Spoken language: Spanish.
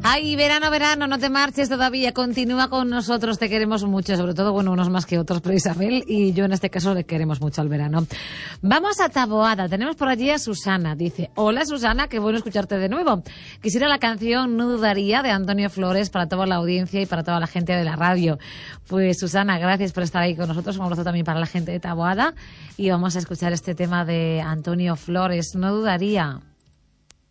Ay, verano, verano, no te marches todavía, continúa con nosotros, te queremos mucho, sobre todo, bueno, unos más que otros, pero Isabel y yo en este caso le queremos mucho al verano. Vamos a Taboada, tenemos por allí a Susana, dice, hola Susana, qué bueno escucharte de nuevo. Quisiera la canción No dudaría de Antonio Flores para toda la audiencia y para toda la gente de la radio. Pues Susana, gracias por estar ahí con nosotros, un abrazo también para la gente de Taboada y vamos a escuchar este tema de Antonio Flores, No dudaría.